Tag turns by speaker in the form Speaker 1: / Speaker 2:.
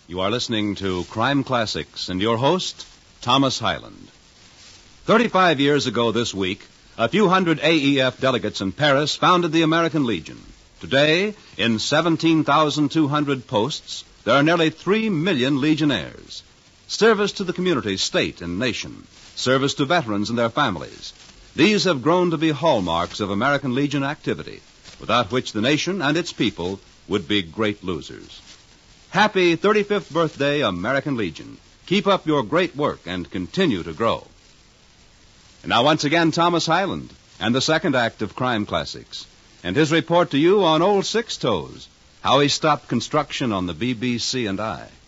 Speaker 1: You are listening to Crime Classics and your host, Thomas Hyland. 35 years ago this week, a few hundred AEF delegates in Paris founded the American Legion. Today, in 17,200 posts, there are nearly 3 million Legionnaires. Service to the community, state, and nation. Service to veterans and their families. These have grown to be hallmarks of American Legion activity, without which the nation and its people would be great losers. Happy 35th birthday, American Legion. Keep up your great work and continue to grow. And now once again, Thomas Hyland and the second act of Crime Classics, and his report to you on Old Six Toes, how he stopped construction on the BBC and I.